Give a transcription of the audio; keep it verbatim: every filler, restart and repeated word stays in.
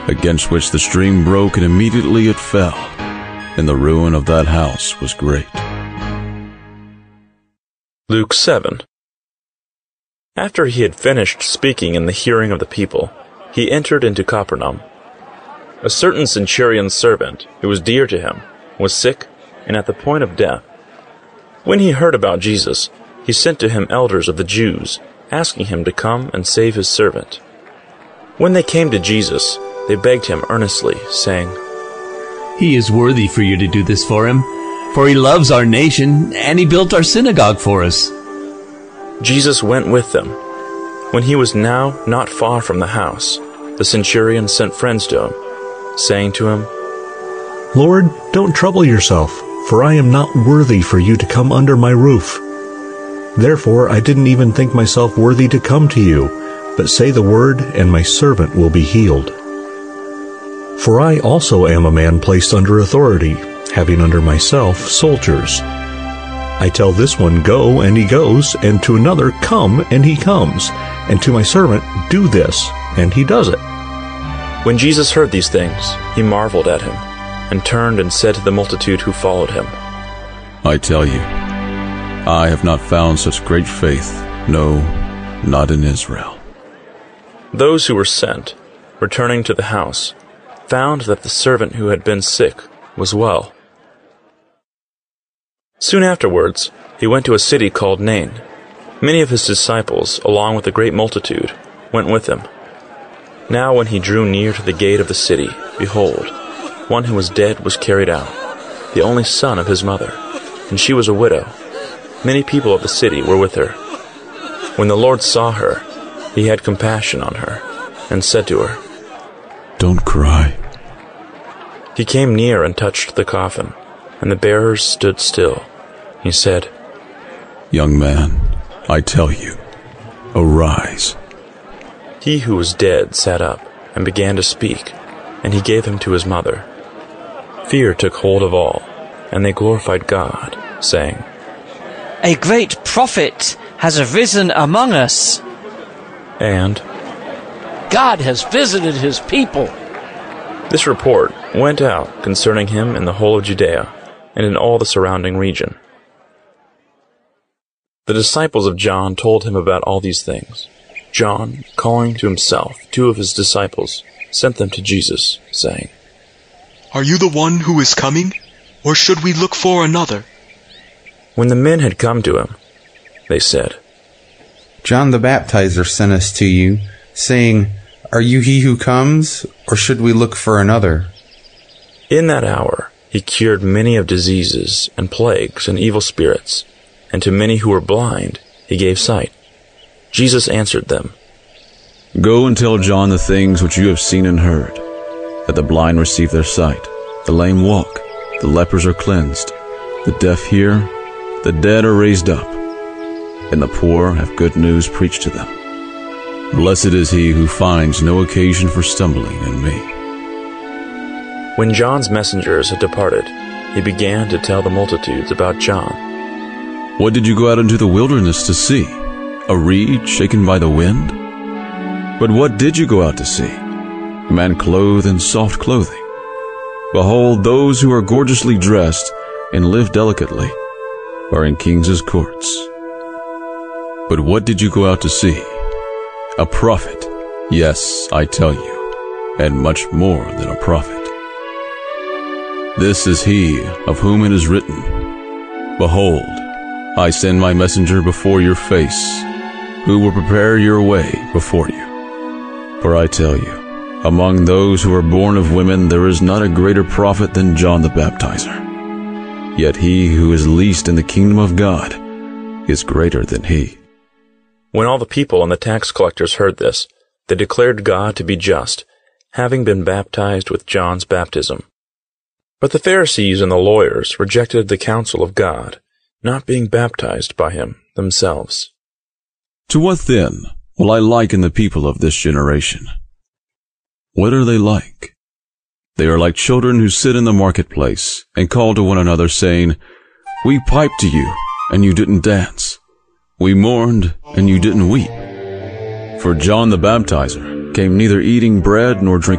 against which the stream broke, and immediately it fell, and the ruin of that house was great. Luke seven. After he had finished speaking in the hearing of the people, he entered into Capernaum. A certain centurion's servant, who was dear to him, was sick and at the point of death. When he heard about Jesus, he sent to him elders of the Jews, asking him to come and save his servant. When they came to Jesus, they begged him earnestly, saying, "He is worthy for you to do this for him, for he loves our nation, and he built our synagogue for us." Jesus went with them. When he was now not far from the house, the centurion sent friends to him, saying to him, "Lord, don't trouble yourself, for I am not worthy for you to come under my roof. Therefore I didn't even think myself worthy to come to you, but say the word, and my servant will be healed. For I also am a man placed under authority, having under myself soldiers. I tell this one, go, and he goes, and to another, come, and he comes, and to my servant, do this, and he does it." When Jesus heard these things, he marveled at him, and turned and said to the multitude who followed him, I tell you, I have not found such great faith, no, not in Israel. Those who were sent, returning to the house, found that the servant who had been sick was well. Soon afterwards, he went to a city called Nain. Many of his disciples, along with a great multitude, went with him. Now when he drew near to the gate of the city, behold, one who was dead was carried out, the only son of his mother, and she was a widow. Many people of the city were with her. When the Lord saw her, he had compassion on her, and said to her, Don't cry. He came near and touched the coffin, and the bearers stood still. He said, Young man, I tell you, arise. He who was dead sat up and began to speak, and he gave him to his mother. Fear took hold of all, and they glorified God, saying, A great prophet has arisen among us, and God has visited his people. This report went out concerning him in the whole of Judea and in all the surrounding region. The disciples of John told him about all these things. John, calling to himself two of his disciples, sent them to Jesus, saying, Are you the one who is coming, or should we look for another? When the men had come to him, they said, John the Baptizer sent us to you, saying, Are you he who comes, or should we look for another? In that hour he cured many of diseases and plagues and evil spirits, and to many who were blind he gave sight. Jesus answered them, Go and tell John the things which you have seen and heard, that the blind receive their sight, the lame walk, the lepers are cleansed, the deaf hear, the dead are raised up, and the poor have good news preached to them. Blessed is he who finds no occasion for stumbling in me. When John's messengers had departed, he began to tell the multitudes about John. What did you go out into the wilderness to see? A reed shaken by the wind? But what did you go out to see? A man clothed in soft clothing. Behold, those who are gorgeously dressed and live delicately are in kings' courts. But what did you go out to see? A prophet, yes, I tell you, and much more than a prophet. This is he of whom it is written, Behold, I send my messenger before your face, who will prepare your way before you. For I tell you, among those who are born of women there is not a greater prophet than John the Baptizer. Yet he who is least in the kingdom of God is greater than he. When all the people and the tax collectors heard this, they declared God to be just, having been baptized with John's baptism. But the Pharisees and the lawyers rejected the counsel of God, not being baptized by him themselves. To what then will I liken the people of this generation? What are they like? They are like children who sit in the marketplace and call to one another, saying, We piped to you, and you didn't dance. We mourned, and you didn't weep. For John the Baptizer came neither eating bread nor drinking